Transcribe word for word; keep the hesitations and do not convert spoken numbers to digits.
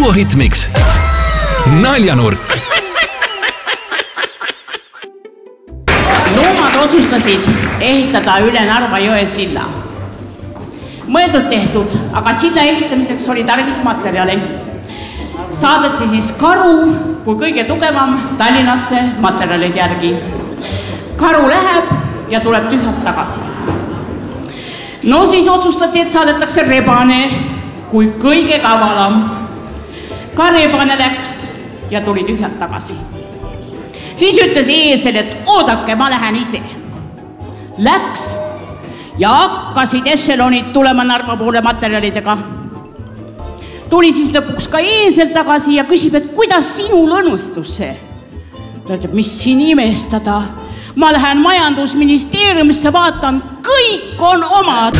duohitmiks Naljanurk. Loomad otsustasid ehitada üle Narva jõe silla. Mõeldud tehtud, aga silla ehitamiseks oli tarvis materjali. Saadeti siis Karu kui kõige tugevam Tallinnasse materjalid järgi. Karu läheb ja tuleb tühjalt tagasi. No siis otsustati, et saadetakse Rebane kui kõige kavalam. Ka Rebane läks ja tuli tühjalt tagasi. Siis ütles Eesel, et oodake, ma lähen ise. Läks ja hakkasid ešelonid tulema Narva poole materjalidega. Tuli siis lõpuks ka Eesel tagasi ja küsib, et kuidas sinul õnnestus see? Ta ütleb, mis siin imestada? Ma lähen majandusministeeriumisse, vaatan, kõik on omad.